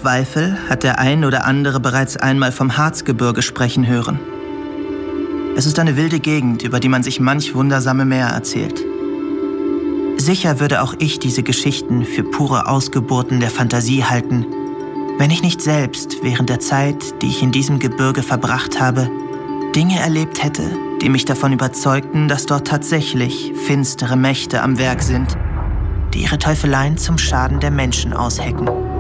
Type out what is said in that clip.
Zweifel hat der ein oder andere bereits einmal vom Harzgebirge sprechen hören. Es ist eine wilde Gegend, über die man sich manch wundersame mehr erzählt. Sicher würde auch ich diese Geschichten für pure Ausgeburten der Fantasie halten, wenn ich nicht selbst während der Zeit, die ich in diesem Gebirge verbracht habe, Dinge erlebt hätte, die mich davon überzeugten, dass dort tatsächlich finstere Mächte am Werk sind, die ihre Teufeleien zum Schaden der Menschen aushecken.